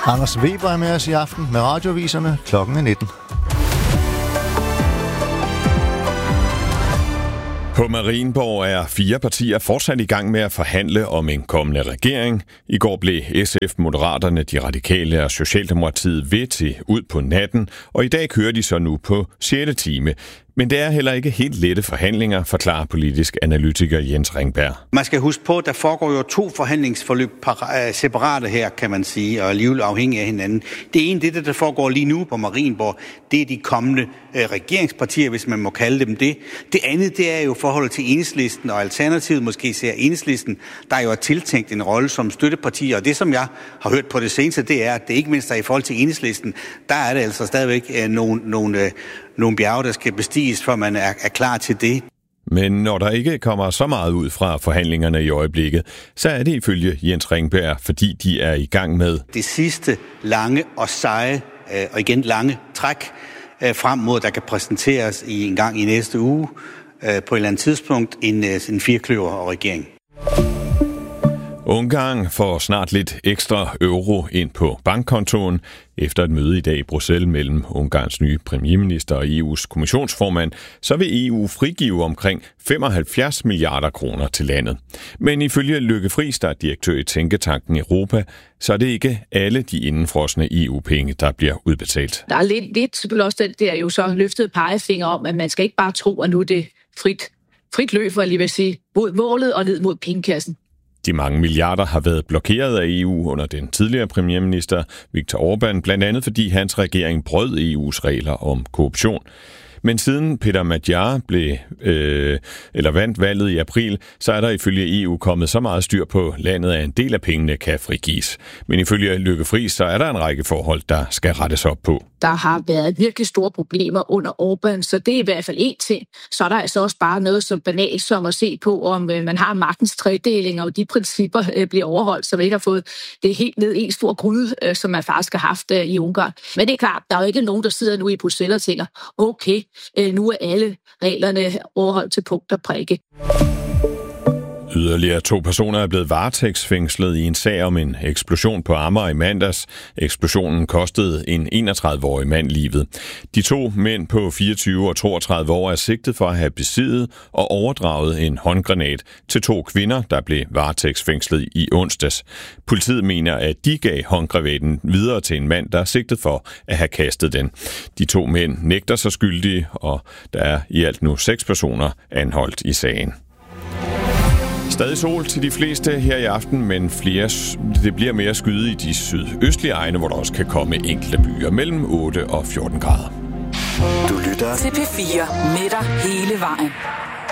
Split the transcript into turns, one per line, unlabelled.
Anders Weber er med os i aften med radioaviserne. Klokken er 19.
På Marienborg er 4 partier fortsat i gang med at forhandle om en kommende regering. I går blev SF, Moderaterne, De Radikale og Socialdemokratiet ved til ud på natten, og i dag kører de så nu på 6. time. Men det er heller ikke helt lette forhandlinger, forklarer politisk analytiker Jens Ringberg.
Man skal huske på, at der foregår jo 2 forhandlingsforløb separate her, kan man sige, og alligevel afhængige af hinanden. Det ene, det der foregår lige nu på Marienborg, det er de kommende regeringspartier, hvis man må kalde dem det. Det andet, det er jo forholdet til Enhedslisten, og Alternativet måske ser Enhedslisten, der jo er tiltænkt en rolle som støtteparti. Og det, som jeg har hørt på det seneste, det er, at det ikke mindst er i forhold til Enhedslisten, der er det altså stadigvæk nogle bjerge, der skal bestiges, for man er klar til det.
Men når der ikke kommer så meget ud fra forhandlingerne i øjeblikket, så er det ifølge Jens Ringberg, fordi de er i gang med
det sidste lange og seje, og igen lange træk frem mod, der kan præsenteres en gang i næste uge, på et eller andet tidspunkt, en firkløver og regering.
Ungarn får snart lidt ekstra euro ind på bankkontoen. Efter et møde i dag i Bruxelles mellem Ungarns nye premierminister og EU's kommissionsformand, så vil EU frigive omkring 75 milliarder kroner til landet. Men ifølge Lykke Friis, der er direktør i Tænketanken Europa, så er det ikke alle de indenfrosne EU-penge, der bliver udbetalt.
Der er lidt selvfølgelig også den der jo så løftede pegefinger om, at man skal ikke bare tro, at nu er det frit løb, for jeg lige vil sige, mod målet og ned mod pengekassen.
De mange milliarder har været blokeret af EU under den tidligere premierminister Viktor Orbán, blandt andet fordi hans regering brød EU's regler om korruption. Men siden Peter Magyar vandt valget i april, så er der ifølge EU kommet så meget styr på landet, at en del af pengene kan frigives. Men ifølge Lykke Friis, så er der en række forhold, der skal rettes op på.
Der har været virkelig store problemer under Orbán, så det er i hvert fald én ting. Så er der altså også bare noget så banalt som at se på, om man har magtens tredeling, og de principper bliver overholdt, så man ikke har fået det helt ned i en stor gryde, som man faktisk har haft i Ungarn. Men det er klart, der er jo ikke nogen, der sidder nu i Bruxelles og tænker, okay, nu er alle reglerne overholdt til punkt og prikke.
Yderligere 2 personer er blevet varetægtsfængslet i en sag om en eksplosion på Amager i mandags. Eksplosionen kostede en 31-årig mand livet. De 2 mænd på 24 og 32 år er sigtet for at have besiddet og overdraget en håndgranat til 2 kvinder, der blev varetægtsfængslet i onsdags. Politiet mener, at de gav håndgranaten videre til en mand, der er sigtet for at have kastet den. De 2 mænd nægter sig skyldige, og der er i alt nu 6 personer anholdt i sagen. Stadig sol til de fleste her i aften, men det bliver mere skyde i de sydøstlige egne, hvor der også kan komme enkelte byer mellem 8 og 14 grader.
Du lytter til P4 med dig hele vejen.